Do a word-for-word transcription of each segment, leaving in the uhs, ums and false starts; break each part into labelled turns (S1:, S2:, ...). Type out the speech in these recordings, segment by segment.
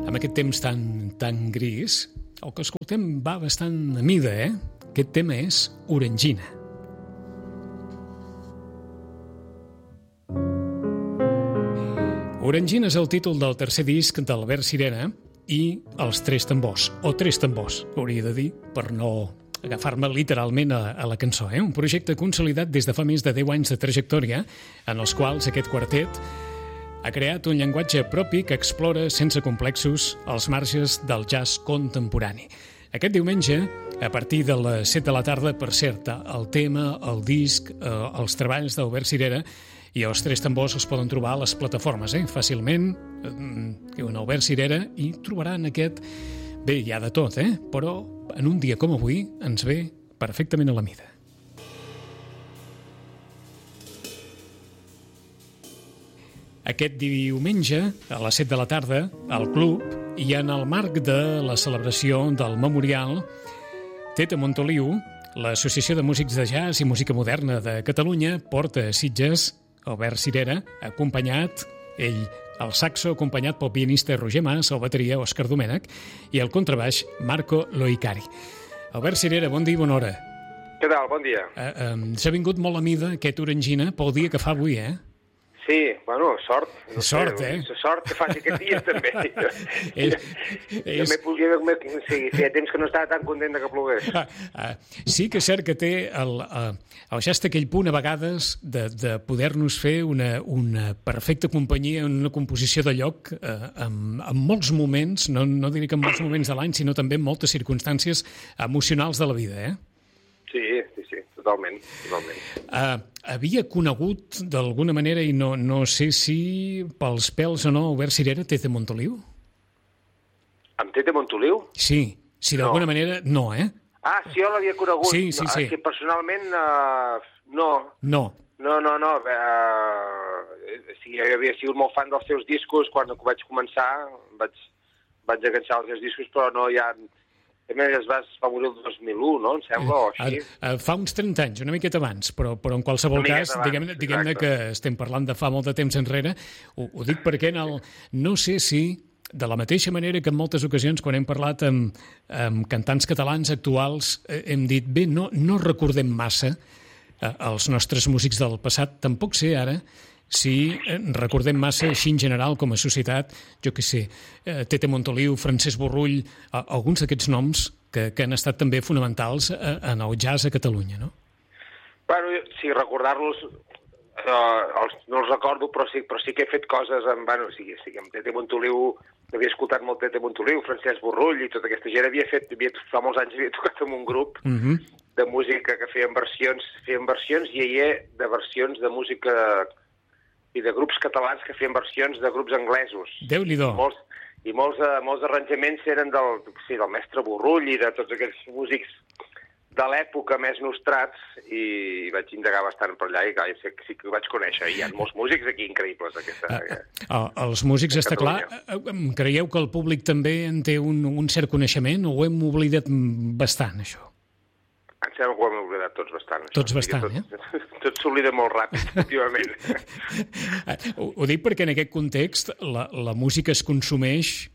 S1: amb aquest temps tan, tan gris, el que escoltem va bastant a mida, eh? Aquest tema és Orangina. Orangina és el títol del tercer disc d'Albert Sirera i Els Tres Tambors, o Tres Tambors, hauria de dir, per no agafar-me literalment a, a la cançó. Eh? Un projecte consolidat des de fa més de deu anys de trajectòria, en els quals aquest quartet ha creat un llenguatge propi que explora sense complexos els marges del jazz contemporani. Aquest diumenge, a partir de les set de la tarda, per cert, el tema, el disc, eh, els treballs d'Albert Sirera i els Tres Tambors els poden trobar a les plataformes, eh? Fàcilment, eh, en Albert Sirera, i trobaran aquest... Bé, hi ha de tot, eh? Però en un dia com avui ens ve perfectament a la mida. Aquest diumenge, a les set de la tarda, al club, i en el marc de la celebració del Memorial, Tete Montoliu, l'Associació de Músics de Jazz i Música Moderna de Catalunya, porta a Sitges Albert Sirera, acompanyat, ell al saxo, acompanyat pel pianista Roger Mas, el bateria Òscar Domènech i el contrabaix Marco Loicari. Albert Sirera, bon dia i bona hora.
S2: Què tal? Bon dia.
S1: Uh, um, S'ha vingut molt a mida aquest Orangina pel dia que fa avui, eh?
S2: Sí, bueno, sort. No
S1: sort,
S2: sé,
S1: eh?
S2: Sort que faci aquest dia, també.
S1: és,
S2: és... També podia... Sí, feia temps que no estava tan content que plogués.
S1: Ah, ah, sí que és cert que té el, el gest aquell punt a vegades de, de poder-nos fer una, una perfecta companyia en una composició de lloc eh, amb, amb molts moments, no, no diré que en molts moments de l'any, sinó també en moltes circumstàncies emocionals de la vida, eh?
S2: Sí, sí, sí, totalment, totalment.
S1: Uh, havia conegut d'alguna manera, i no, no sé si pels pèls o no, Albert Sirera, Tete Montoliu?
S2: Amb Tete Montoliu?
S1: Sí, si d'alguna no. manera, no, eh?
S2: Ah, sí, jo l'havia conegut.
S1: Sí, sí, sí.
S2: No, que personalment, uh, no.
S1: No.
S2: No, no, no. Uh, sí, jo havia sigut molt fan dels seus discos quan vaig començar, vaig, vaig enganxar els seus discos, però no, ja... A més, es va, es va morir el dos mil u, no? Em sembla, o així.
S1: Uh, uh, fa uns trenta anys, una miqueta abans, però, però en qualsevol cas, diguem-ne diguem que estem parlant de fa molt de temps enrere, ho, ho dic perquè en el, no sé si, de la mateixa manera que en moltes ocasions, quan hem parlat amb, amb cantants catalans actuals, eh, hem dit, bé, no, no recordem massa eh, els nostres músics del passat, tampoc sé ara si recordem massa així en general com a societat, jo què sé, eh, Tete Montoliu, Francesc Borrull, eh, alguns d'aquests noms que, que han estat també fonamentals eh, en el jazz a Catalunya, no?
S2: Bueno, sí, recordar-los eh, els, no els recordo, però sí, però sí que he fet coses amb, bueno, sí, sí, amb Tete Montoliu, havia escoltat molt Tete Montoliu, Francesc Borrull i tota aquesta gent, havia fet, havia, fa molts anys havia tocat amb un grup
S1: uh-huh.
S2: de música que feien versions, feien versions i hi de versions de música i de grups catalans que feien versions de grups anglesos.
S1: Déu-n'hi-do.
S2: Molts, I molts, uh, molts arranjaments eren del, sí, del mestre Borrull i de tots aquells músics de l'època més nostrats, i vaig indagar bastant per allà i clar, sí, sí que ho vaig conèixer. I hi ha molts músics aquí increïbles. Aquesta,
S1: uh, uh, els músics, està clar. Creieu que el públic també en té un, un cert coneixement o ho hem oblidat bastant, això?
S2: Em sembla que ho hem oblidat tots bastant. Això.
S1: Tots bastant,
S2: tot,
S1: eh?
S2: Tot s'oblida molt ràpid, últimament.
S1: ho, ho dic perquè en aquest context la, la música es consumeix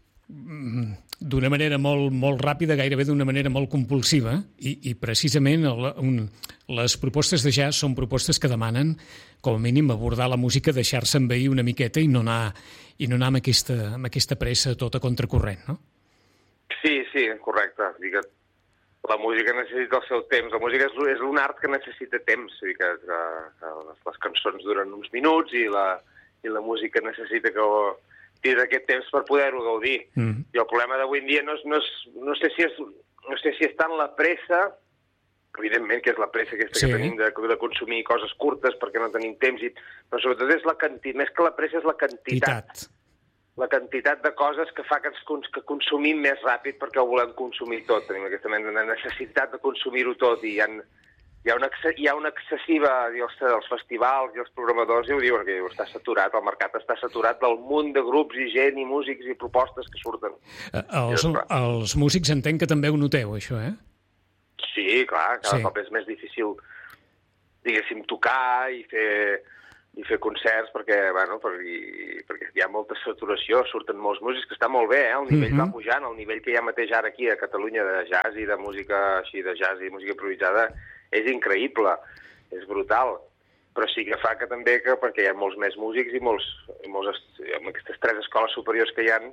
S1: d'una manera molt, molt ràpida, gairebé d'una manera molt compulsiva, i, i precisament el, un, les propostes de jazz són propostes que demanen, com a mínim, abordar la música, deixar-se envair una miqueta i no anar, i no anar amb, aquesta, amb aquesta pressa tota contracorrent, no?
S2: Sí, sí, correcte. Digue't. La música necessita el seu temps. La música és, és un art que necessita temps. O sigui que, que, que les, les cançons duren uns minuts i la, i la música necessita que tira aquest temps per poder-ho gaudir. Mm. I el problema d'avui en dia no, és, no, és, no, sé si és, no sé si és tant la pressa, evidentment que és la pressa aquesta sí. que tenim de, de consumir coses curtes perquè no tenim temps, i, però sobretot és la quantitat, més que la pressa és la quantitat. Quantitat. La quantitat de coses que fa que, ens, que consumim més ràpid perquè ho volem consumir tot. Tenim aquesta mena de necessitat de consumir-ho tot i hi ha, hi ha, una, hi ha una excessiva, els, els festivals i els programadors ja ho diuen, que està saturat, el mercat està saturat del munt de grups i gent i músics i propostes que surten.
S1: Els, els músics entenc que també ho noteu, això, eh?
S2: Sí, clar, cada sí. cop és més difícil, diguéssim, tocar i fer i fer concerts perquè, bueno, per, i, perquè hi ha molta saturació, surten molts músics, que està molt bé, eh? El nivell mm-hmm. va pujant, el nivell que hi ha mateix ara aquí a Catalunya de jazz i de música així, de jazz i música improvisada, és increïble, és brutal. Però sí que fa que també, que, perquè hi ha molts més músics i molts, i molts amb aquestes tres escoles superiors que hi ha,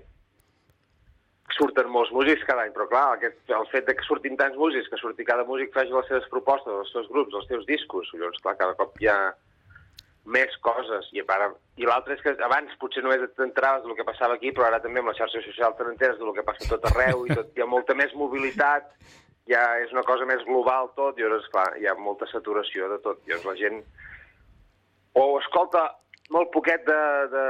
S2: surten molts músics cada any, però clar, aquest, el fet de que surtin tants músics, que surti cada músic faci les seves propostes, els seus grups, els seus discos, llavors, clar, cada cop hi ha més coses. I, i l'altre és que abans potser només t'enteraves del que passava aquí, però ara també amb les xarxes socials t'enteres del que passa tot arreu, i tot, hi ha molta més mobilitat, ja és una cosa més global tot, i llavors, clar, hi ha molta saturació de tot. Llavors la gent o escolta molt poquet de, de,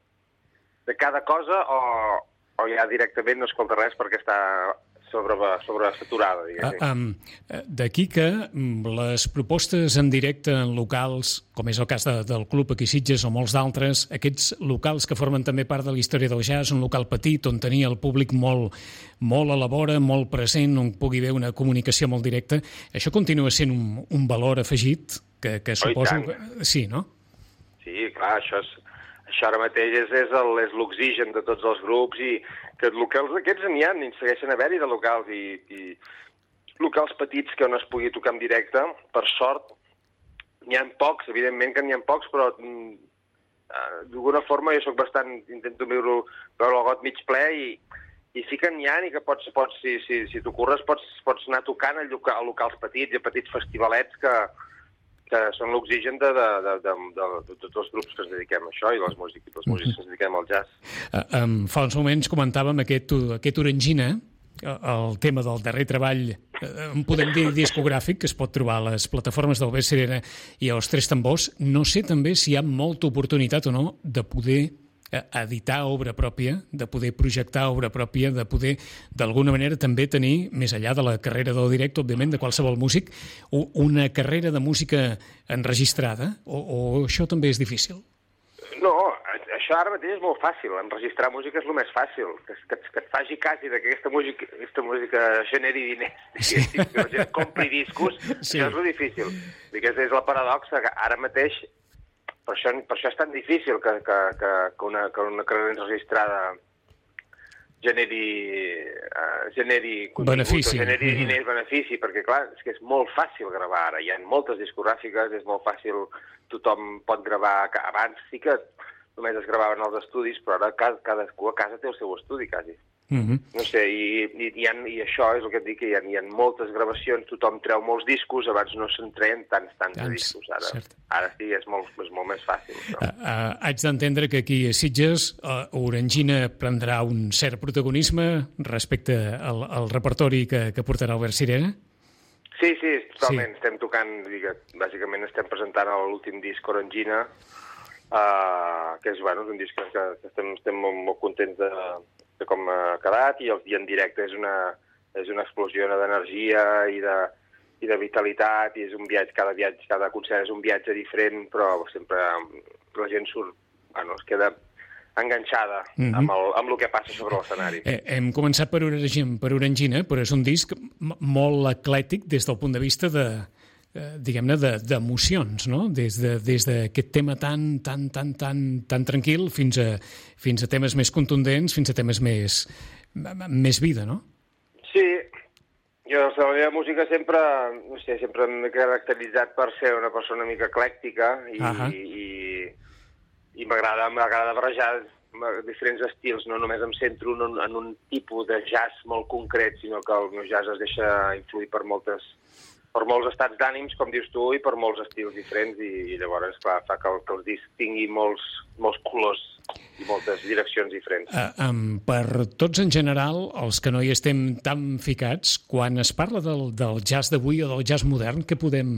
S2: de cada cosa o, o ja directament no escolta res perquè està sobre, sobresaturada, diguéssim.
S1: Uh, um, D'aquí que les propostes en directe en locals, com és el cas de, del Club aquí a Sitges o molts d'altres, aquests locals que formen també part de la història del jazz, un local petit on tenia el públic molt, molt a la vora, molt present, on pugui haver una comunicació molt directa, això continua sent un, un valor afegit que, que suposo que... Sí, no?
S2: Sí, clar, això, és, això ara mateix és, és el- és l'oxigen de tots els grups i que locals aquests n'hi ha, n'hi segueixen haver-hi de locals i, i locals petits que on es pugui tocar en directe, per sort, n'hi ha pocs, evidentment que n'hi ha pocs, però mm, eh, d'alguna forma jo soc bastant, intento veure, veure el got mig ple i, i sí que n'hi ha i que pots, pots si, si, si t'ocorres pots, pots anar tocant a, loca, a locals petits i a petits festivalets que que són l'oxigen de, de, de, de, de, de tots els grups que ens dediquem a això i les músics, els músics que ens dediquem al jazz.
S1: Uh, um, fa uns moments comentàvem aquest, aquest Orangina, el tema del darrer treball, eh, podem dir discogràfic, que es pot trobar a les plataformes d'Albert Sirera i als Tres Tambors. No sé també si hi ha molta oportunitat o no de poder editar obra pròpia, de poder projectar obra pròpia, de poder, d'alguna manera, també tenir, més enllà de la carrera del directe, òbviament, de qualsevol músic, una carrera de música enregistrada, o, o això també és difícil?
S2: No, això ara mateix és molt fàcil. Enregistrar música és el més fàcil. Que, que, que et faci quasi que aquesta música, aquesta música generi diners, sí. Que la gent compri discos, sí. Això és el difícil. És, és la paradoxa que ara mateix Per això, per això és tan difícil que, que, que, que, una, que una carrera enregistrada generi, uh, generi
S1: benefici,
S2: generi diners, benefici, perquè clar, és que és molt fàcil gravar ara, hi ha moltes discogràfiques, és molt fàcil, tothom pot gravar, abans sí que només es gravaven als estudis, però ara cada, cadascú a casa té el seu estudi, quasi.
S1: Mm-hmm.
S2: No sé, i, i, i, ha, i això és el que et dic, que hi ha, hi ha moltes gravacions, tothom treu molts discos, abans no se'n treien tants, tants de discos, ara, ara sí, és molt, és molt més fàcil.
S1: Uh, uh, haig d'entendre que aquí a Sitges uh, Orangina prendrà un cert protagonisme respecte al, al repertori que, que portarà Albert Sirera?
S2: Sí, sí, totalment,
S1: sí.
S2: Estem tocant, digues, bàsicament estem presentant l'últim disc Orangina, uh, que és, bueno, és un disc que, que estem, estem molt, molt contents de de com ha quedat, i el dia en directe és una, és una explosió d'energia i de, i de vitalitat, i és un viatge, cada viatge, cada concert és un viatge diferent, però sempre la gent surt, bueno, es queda enganxada mm-hmm. amb, el, amb el que passa sobre l'escenari.
S1: Eh, hem començat per Orangina, per Orangina, però és un disc molt eclèctic des del punt de vista de, eh, diguem-ne, d'emocions, no? Des de, des d'aquest tema tan, tan, tan, tan, tan tranquil fins a, fins a temes més contundents, fins a temes més, més vida, no?
S2: Sí, jo la meva música sempre, no sé, sempre m'he caracteritzat per ser una persona una mica eclèctica i, uh-huh. i, i m'agrada m'agrada barrejar diferents estils, no només em centro en un, en un tipus de jazz molt concret, sinó que el meu jazz es deixa influir per moltes per molts estats d'ànims, com dius tu, i per molts estils diferents, i, i llavors, clar, fa que, que els discs tingui molts, molts colors i moltes direccions diferents.
S1: Uh, um, per tots en general, els que no hi estem tan ficats, quan es parla del, del jazz d'avui o del jazz modern, què podem...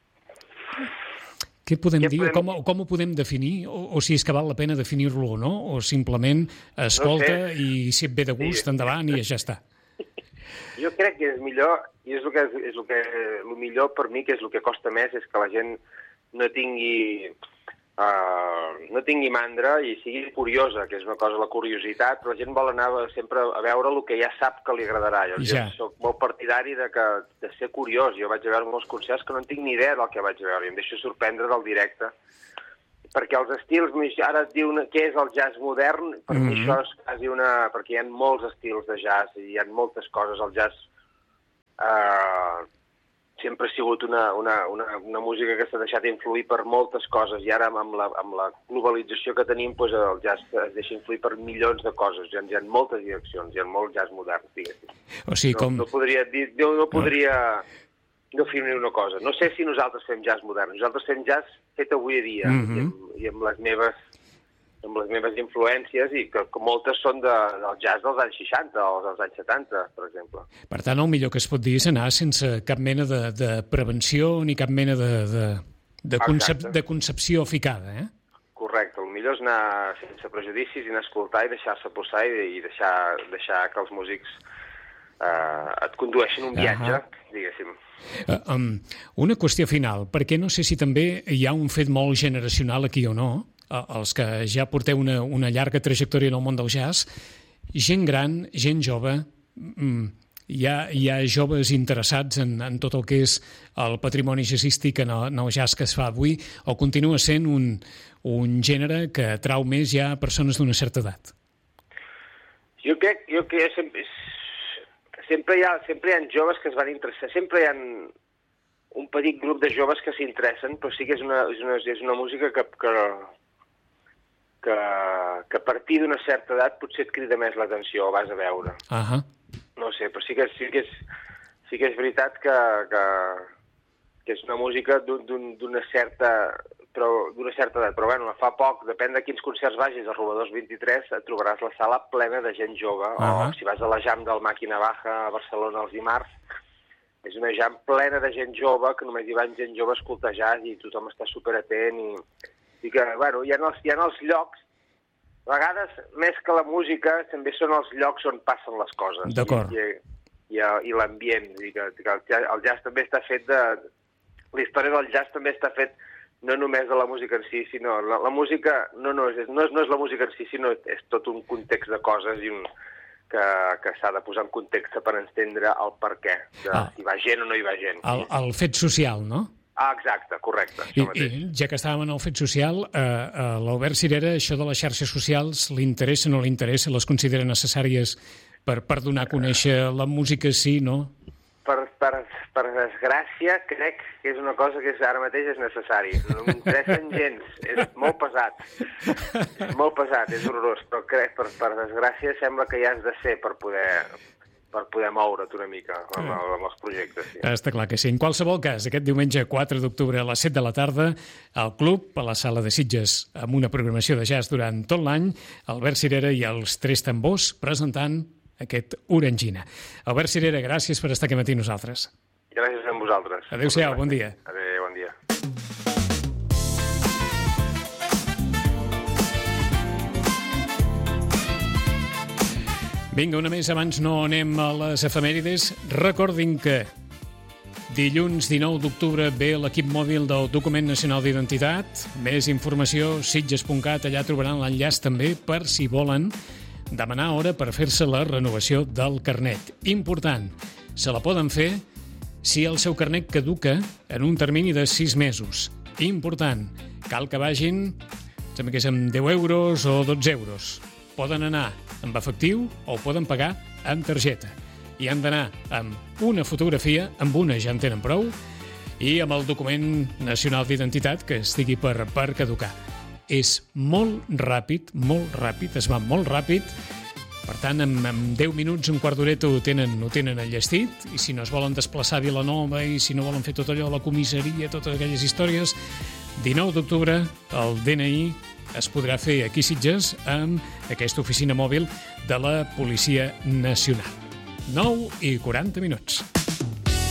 S1: Què podem dir? Podem... Com, com ho podem definir? O, o si és que val la pena definir-lo o no? O simplement escolta no sé. I si et ve de gust, sí. Endavant i ja està.
S2: Jo crec que és millor, i és el que és el que el millor per mi, que és el que costa més, és que la gent no tingui uh, no tingui mandra i sigui curiosa, que és una cosa, la curiositat. La gent vol anar sempre a veure el que ja sap que li agradarà. Jo, ja. jo soc molt partidari de, que, de ser curiós. Jo vaig a veure molts concerts que no en tinc ni idea del que vaig a veure, i em deixo sorprendre del directe. perquè els estils, ara et diu una, què és el jazz modern, per mm-hmm. mi això és quasi una... perquè hi ha molts estils de jazz i hi ha moltes coses. El jazz eh, sempre ha sigut una, una, una, una música que s'ha deixat influir per moltes coses i ara amb la, amb la globalització que tenim doncs el jazz es deixa influir per milions de coses. Hi ha, hi ha moltes direccions, hi ha molt jazz modern, diguéssim.
S1: O sigui, com...
S2: No, no podria dir... No, no podria... No. definir una cosa. No sé si nosaltres fem jazz modern. Nosaltres fem jazz fet avui a dia mm-hmm. i, amb, i amb les meves amb les meves influències i que, que moltes són de, del jazz dels anys seixanta o dels anys setanta, per exemple.
S1: Per tant, el millor que es pot dir és anar sense cap mena de, de prevenció ni cap mena de, de, de, concep, de concepció ficada, eh?
S2: Correcte. El millor és anar sense prejudicis i anar a escoltar i deixar-se posar i, i deixar, deixar que els músics eh, et condueixin un viatge, uh-huh. diguéssim.
S1: Uh, um, una qüestió final, perquè no sé si també hi ha un fet molt generacional aquí o no, uh, els que ja porteu una, una llarga trajectòria en el món del jazz, gent gran, gent jove, um, hi, ha, hi ha joves interessats en, en tot el que és el patrimoni jazzístic en el, en el jazz que es fa avui, o continua sent un, un gènere que atrau més ja persones d'una certa edat?
S2: Jo crec, jo crec sempre... Sempre hi, ha, sempre hi ha joves que es van interessar, sempre hi ha un petit grup de joves que s'interessen, però sí que és una, és una, és una música que, que, que, que a partir d'una certa edat potser et crida més l'atenció, o vas a veure.
S1: Uh-huh.
S2: No sé, però sí que, sí que, és, sí que és veritat que, que, que és una música d'una certa... però d'una certa edat, però bueno, fa poc, depèn de quins concerts vagis, al Robadors vint-i-tres et trobaràs la sala plena de gent jove, uh-huh. o si vas a la jam del Màquina Baja a Barcelona els dimarts, és una jam plena de gent jove, que només hi van gent jove a escoltar jazz i tothom està superatent i, i que, bueno, hi ha, els, hi ha els llocs, a vegades, més que la música, també són els llocs on passen les coses.
S1: D'acord.
S2: I, i, i l'ambient, i que, que el, jazz, el jazz també està fet de... La història del jazz també està fet no només de la música en si, sinó la, la música no, no, és, no, és, no és la música en si, sinó és tot un context de coses i un, que, que s'ha de posar en context per entendre el per què, de ah. si va gent o no hi va gent.
S1: El, el fet social, no?
S2: Ah, exacte, correcte.
S1: I, I ja que estàvem en el fet social, eh, eh, l'Albert Cirera, això de les xarxes socials, li interessa o no li interessa? Les considera necessàries per, per donar a conèixer la música, sí, no?
S2: Per, per, per desgràcia, crec que és una cosa que és, ara mateix és necessari. No m'interessen gens, és molt pesat. És molt pesat, és horrorós, però crec, per, per desgràcia sembla que ja has de ser per poder, per poder moure't una mica amb, amb els projectes. Sí.
S1: Està clar que sí. En qualsevol cas, aquest diumenge quatre d'octubre a les set de la tarda, al Club, a la Sala de Sitges, amb una programació de jazz durant tot l'any, Albert Cirera i els Tres Tambors presentant aquest Orangina. Albert Cirera, gràcies per estar aquí matí nosaltres.
S2: Gràcies a vosaltres.
S1: Adéu-siau, bon dia.
S2: Adéu, bon dia.
S1: Vinga, una més, abans no anem a les efemèrides. Recordin que dilluns dinou d'octubre ve l'equip mòbil del Document Nacional d'Identitat. Més informació, sitges punt cat, allà trobaran l'enllaç també per si volen demanar hora per fer-se la renovació del carnet. Important, se la poden fer si el seu carnet caduca en un termini de sis mesos. Important, cal que vagin, sembla que és amb deu euros o dotze euros. Poden anar amb efectiu o poden pagar amb targeta. I han d'anar amb una fotografia, amb una ja en tenen prou, i amb el document nacional d'identitat que estigui per, per caducar. És molt ràpid, molt ràpid, es va molt ràpid. Per tant, en, en deu minuts, un quart d'horeta ho tenen, ho tenen enllestit, i si no es volen desplaçar a Vilanova i si no volen fer tot allò, la comissaria, totes aquelles històries, dinou d'octubre, el D N I es podrà fer aquí a Sitges amb aquesta oficina mòbil de la Policia Nacional. nou i quaranta minuts.